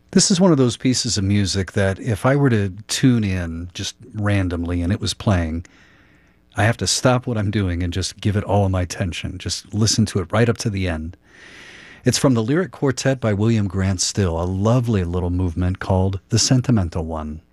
This is one of those pieces of music that if I were to tune in just randomly and it was playing, I have to stop what I'm doing and just give it all of my attention. Just listen to it right up to the end. It's from the Lyric Quartet by William Grant Still, a lovely little movement called The Sentimental One.